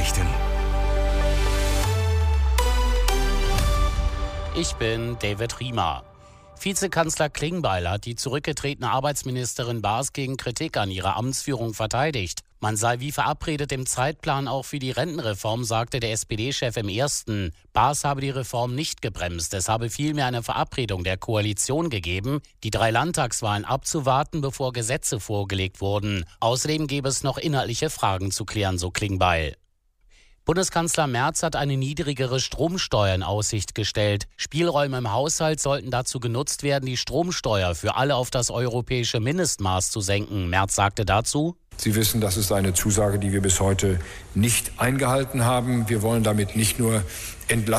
Nachrichten. Ich bin David Riemer. Vizekanzler Klingbeil hat die zurückgetretene Arbeitsministerin Baas gegen Kritik an ihrer Amtsführung verteidigt. Man sei wie verabredet im Zeitplan auch für die Rentenreform, sagte der SPD-Chef im Ersten. Baas habe die Reform nicht gebremst. Es habe vielmehr eine Verabredung der Koalition gegeben, die 3 Landtagswahlen abzuwarten, bevor Gesetze vorgelegt wurden. Außerdem gäbe es noch inhaltliche Fragen zu klären, so Klingbeil. Bundeskanzler Merz hat eine niedrigere Stromsteuer in Aussicht gestellt. Spielräume im Haushalt sollten dazu genutzt werden, die Stromsteuer für alle auf das europäische Mindestmaß zu senken. Merz sagte dazu: Sie wissen, das ist eine Zusage, die wir bis heute nicht eingehalten haben. Wir wollen damit nicht nur Entlastung